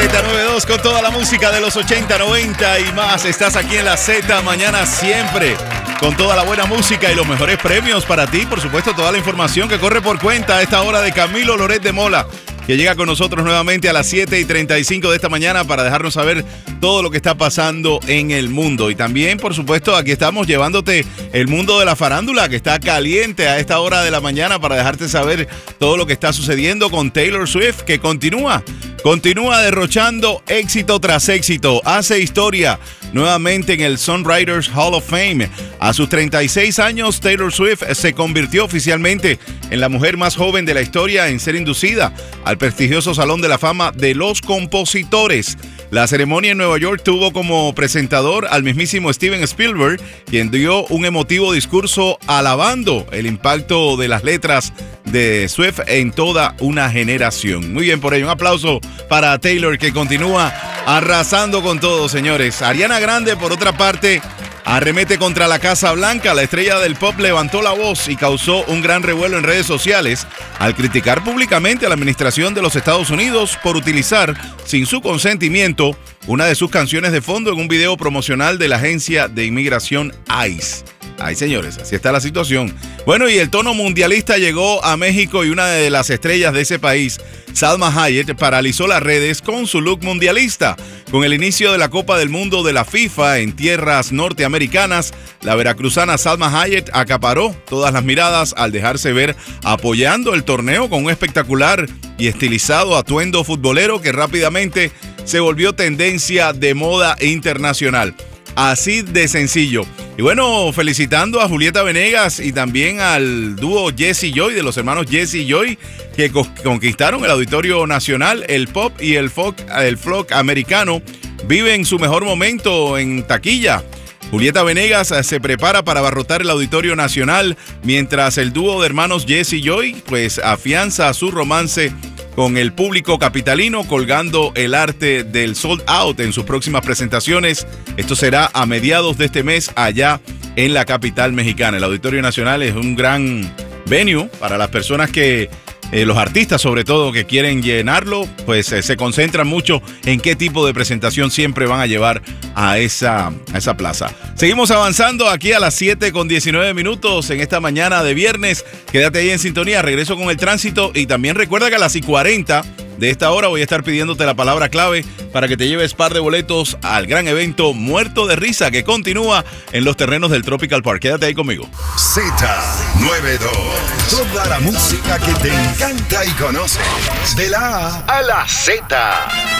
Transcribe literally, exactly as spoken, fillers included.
Z noventa y dos con toda la música de los ochenta, noventa y más. Estás aquí en la Z mañana siempre con toda la buena música y los mejores premios para ti. Por supuesto, toda la información que corre por cuenta a esta hora de Camilo Loret de Mola, que llega con nosotros nuevamente a las siete y treinta y cinco de esta mañana para dejarnos saber todo lo que está pasando en el mundo. Y también, por supuesto, aquí estamos llevándote el mundo de la farándula, que está caliente a esta hora de la mañana, para dejarte saber todo lo que está sucediendo con Taylor Swift, que continúa, continúa derrochando éxito tras éxito. Hace historia nuevamente en el Songwriters Hall of Fame. A sus treinta y seis años, Taylor Swift se convirtió oficialmente en la mujer más joven de la historia en ser inducida al prestigioso Salón de la Fama de los Compositores. La ceremonia en Nueva York tuvo como presentador al mismísimo Steven Spielberg, quien dio un emotivo discurso alabando el impacto de las letras de Swift en toda una generación. Muy bien por ello. Un aplauso para Taylor, que continúa arrasando con todo, señores. Ariana Grande, por otra parte, arremete contra la Casa Blanca. La estrella del pop levantó la voz y causó un gran revuelo en redes sociales al criticar públicamente a la administración de los Estados Unidos por utilizar, sin su consentimiento, una de sus canciones de fondo en un video promocional de la agencia de inmigración ICE. Ay, señores, así está la situación. Bueno, y el tono mundialista llegó a México y una de las estrellas de ese país, Salma Hayek, paralizó las redes con su look mundialista. Con el inicio de la Copa del Mundo de la FIFA en tierras norteamericanas, la veracruzana Salma Hayek acaparó todas las miradas al dejarse ver apoyando el torneo con un espectacular y estilizado atuendo futbolero que rápidamente se volvió tendencia de moda internacional. Así de sencillo. Y bueno, felicitando a Julieta Venegas y también al dúo Jesse y Joy, de los hermanos Jesse y Joy, que co- conquistaron el Auditorio Nacional. El pop y el folk, el folk americano viven su mejor momento en taquilla. Julieta Venegas se prepara para abarrotar el Auditorio Nacional, mientras el dúo de hermanos Jesse y Joy pues afianza su romance con el público capitalino, colgando el arte del sold out en sus próximas presentaciones. Esto será a mediados de este mes allá en la capital mexicana. El Auditorio Nacional es un gran venue para las personas que, eh, los artistas sobre todo, que quieren llenarlo, pues eh, se concentran mucho en qué tipo de presentación siempre van a llevar a esa, a esa plaza. Seguimos avanzando aquí a las siete con diecinueve minutos en esta mañana de viernes. Quédate ahí en sintonía, regreso con el tránsito y también recuerda que a las y cuarenta de esta hora voy a estar pidiéndote la palabra clave para que te lleves par de boletos al gran evento Muerto de Risa, que continúa en los terrenos del Tropical Park. Quédate ahí conmigo. Z noventa y dos. Toda la música que te encanta y conoces. De la A a la Z.